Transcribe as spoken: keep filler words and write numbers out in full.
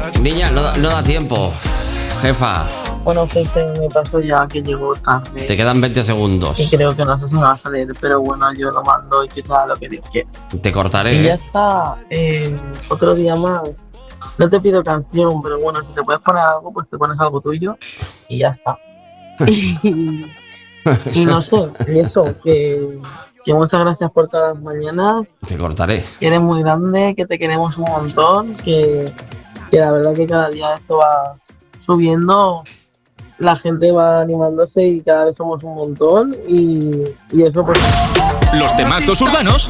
Niña, no, da- no da tiempo. Jefa, Bueno, jefe, me pasó ya que llegó tarde. te quedan veinte segundos. Y creo que no sé si me va a salir, pero bueno, yo lo mando y que sea lo que Dios quiera. Te cortaré, Y ya ¿eh? está, eh, otro día más. No te pido canción, pero bueno, si te puedes poner algo, pues te pones algo tuyo y ya está. y, y no sé, y eso, que, que muchas gracias por todas las mañanas, Te cortaré. que eres muy grande, que te queremos un montón, que, que la verdad que cada día esto va subiendo, la gente va animándose y cada vez somos un montón y, y eso pues... Los temazos urbanos